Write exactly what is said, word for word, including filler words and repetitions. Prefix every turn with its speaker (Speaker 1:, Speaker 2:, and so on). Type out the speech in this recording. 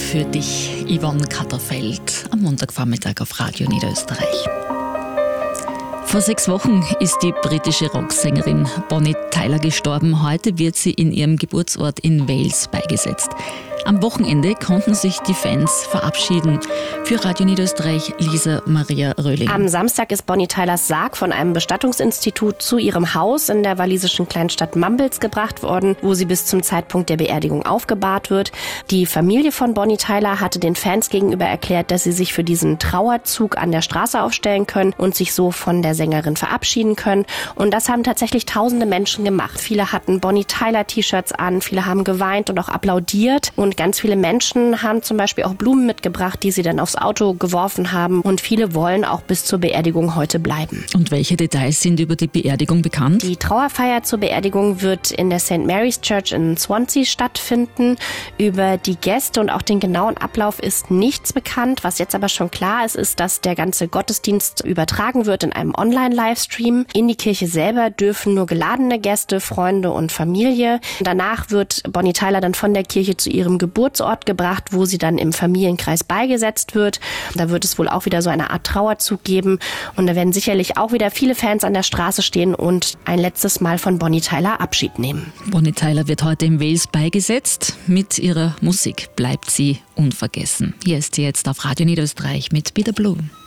Speaker 1: für dich, Yvonne Katterfeld, am Montagvormittag auf Radio Niederösterreich. Vor sechs Wochen ist die britische Rocksängerin Bonnie Tyler gestorben. Heute wird sie in ihrem Geburtsort in Wales beigesetzt. Am Wochenende konnten sich die Fans verabschieden. Für Radio Niederösterreich Lisa Maria Röhling.
Speaker 2: Am Samstag ist Bonnie Tylers Sarg von einem Bestattungsinstitut zu ihrem Haus in der walisischen Kleinstadt Mumbles gebracht worden, wo sie bis zum Zeitpunkt der Beerdigung aufgebahrt wird. Die Familie von Bonnie Tyler hatte den Fans gegenüber erklärt, dass sie sich für diesen Trauerzug an der Straße aufstellen können und sich so von der Sängerin verabschieden können. Und das haben tatsächlich tausende Menschen gemacht. Viele hatten Bonnie Tyler T-Shirts an, viele haben geweint und auch applaudiert. Und ganz viele Menschen haben zum Beispiel auch Blumen mitgebracht, die sie dann aufs Auto geworfen haben. Und viele wollen auch bis zur Beerdigung heute bleiben.
Speaker 1: Und welche Details sind über die Beerdigung bekannt?
Speaker 2: Die Trauerfeier zur Beerdigung wird in der Saint Mary's Church in Swansea stattfinden. Über die Gäste und auch den genauen Ablauf ist nichts bekannt. Was jetzt aber schon klar ist, ist, dass der ganze Gottesdienst übertragen wird in einem Online-Livestream. In die Kirche selber dürfen nur geladene Gäste, Freunde und Familie. Danach wird Bonnie Tyler dann von der Kirche zu ihrem Geburtsort gebracht, wo sie dann im Familienkreis beigesetzt wird. Da wird es wohl auch wieder so eine Art Trauerzug geben. Und da werden sicherlich auch wieder viele Fans an der Straße stehen und ein letztes Mal von Bonnie Tyler Abschied nehmen.
Speaker 1: Bonnie Tyler wird heute in Wales beigesetzt. Mit ihrer Musik bleibt sie unvergessen. Hier ist sie jetzt auf Radio Niederösterreich mit Be The Blue.